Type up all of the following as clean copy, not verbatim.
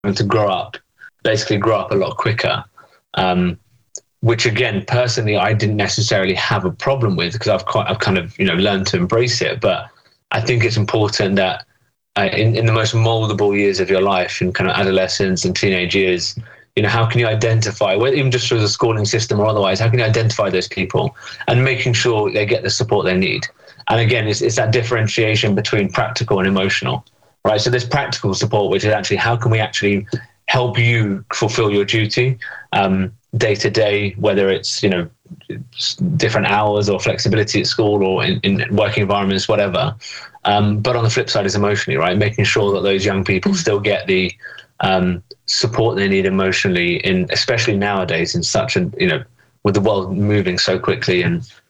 to basically grow up a lot quicker. Which again, personally, I didn't necessarily have a problem with because I've kind of learned to embrace it. But I think it's important that in the most moldable years of your life, in kind of adolescence and teenage years, how can you identify, even just through the schooling system or otherwise, how can you identify those people and making sure they get the support they need? And again, it's that differentiation between practical and emotional, right? So there's practical support, which is actually how can we actually help you fulfill your duty day to day, whether it's different hours or flexibility at school or in working environments, whatever. But on the flip side is emotionally, right? Making sure that those young people still get the support they need emotionally, especially nowadays in such a with the world moving so quickly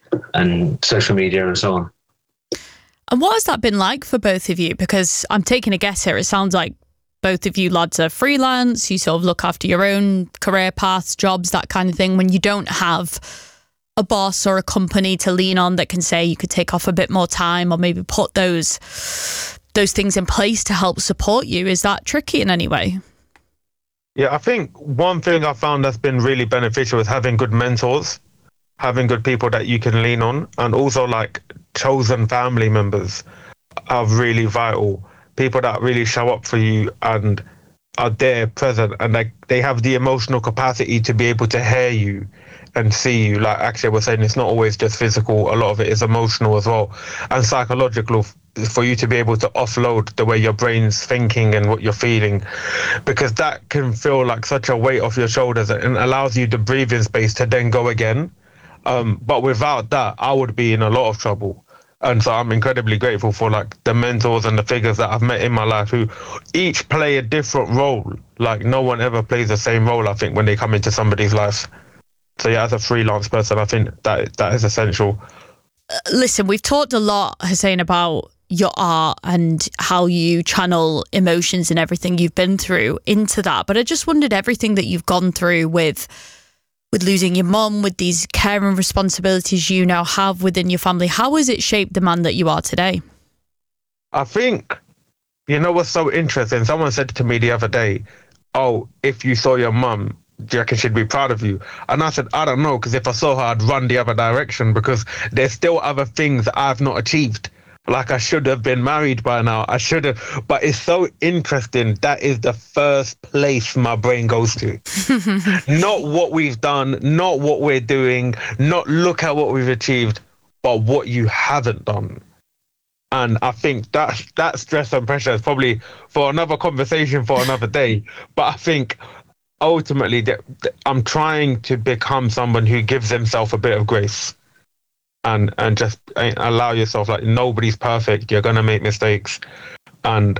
and social media and so on. And what has that been like for both of you? Because I'm taking a guess here. It sounds like both of you lads are freelance. You sort of look after your own career paths, jobs, that kind of thing. When you don't have a boss or a company to lean on that can say you could take off a bit more time or maybe put those things in place to help support you, is that tricky in any way? Yeah, I think one thing I found that's been really beneficial is having good mentors, having good people that you can lean on, and also like chosen family members are really vital. People that really show up for you and are there present, and they have the emotional capacity to be able to hear you and see you. Like actually we're saying, it's not always just physical, a lot of it is emotional as well, and psychological, for you to be able to offload the way your brain's thinking and what you're feeling, because that can feel like such a weight off your shoulders and allows you the breathing space to then go again. But without that, I would be in a lot of trouble. And so I'm incredibly grateful for like the mentors and the figures that I've met in my life who each play a different role. Like no one ever plays the same role, I think, when they come into somebody's life. So yeah, as a freelance person, I think that is essential. Listen, we've talked a lot, Hussein, about your art and how you channel emotions and everything you've been through into that. But I just wondered, everything that you've gone through with losing your mum, with these caring responsibilities you now have within your family, how has it shaped the man that you are today? I think, what's so interesting? Someone said to me the other day, oh, if you saw your mum, do you reckon she'd be proud of you? And I said, I don't know, because if I saw her, I'd run the other direction, because there's still other things that I've not achieved. Like I should have been married by now. I should have. But it's so interesting. That is the first place my brain goes to. Not what we've done, not what we're doing, not look at what we've achieved, but what you haven't done. And I think that stress and pressure is probably for another conversation for another day. But I think ultimately I'm trying to become someone who gives himself a bit of grace. And just allow yourself, like, nobody's perfect, you're gonna make mistakes, and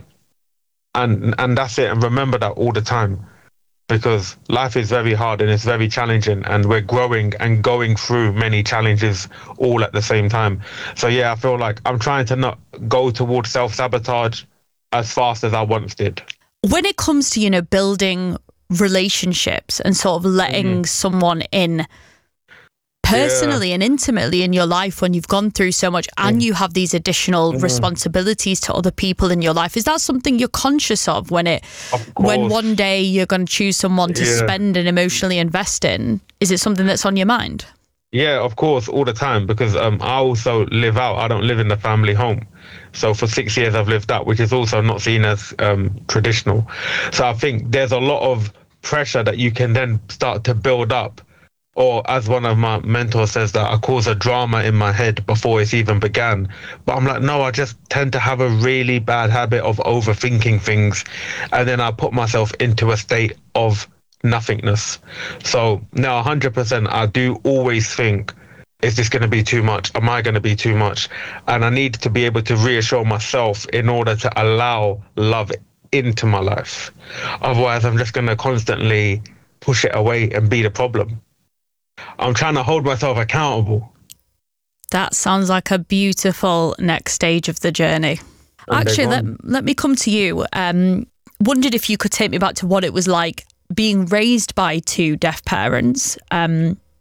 that's it. And remember that all the time, because life is very hard and it's very challenging, and we're growing and going through many challenges all at the same time. So yeah, I feel like I'm trying to not go towards self-sabotage as fast as I once did. When it comes to building relationships and sort of letting someone in personally and intimately in your life, when you've gone through so much and you have these additional responsibilities to other people in your life, is that something you're conscious of when one day you're going to choose someone to spend and emotionally invest in? Is it something that's on your mind? Yeah, of course, all the time, because I also live out. I don't live in the family home. So for 6 years I've lived out, which is also not seen as traditional. So I think there's a lot of pressure that you can then start to build up. Or as one of my mentors says, that I cause a drama in my head before it's even began. But I'm like, no, I just tend to have a really bad habit of overthinking things. And then I put myself into a state of nothingness. So now 100%, I do always think, is this going to be too much? Am I going to be too much? And I need to be able to reassure myself in order to allow love into my life. Otherwise, I'm just going to constantly push it away and be the problem. I'm trying to hold myself accountable. That sounds like a beautiful next stage of the journey. Actually, let me come to you. Wondered if you could take me back to what it was like being raised by two deaf parents.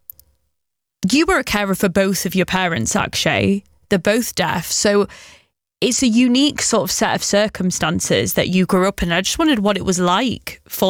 You were a carer for both of your parents, Akshay. They're both deaf. So it's a unique sort of set of circumstances that you grew up in. I just wondered what it was like for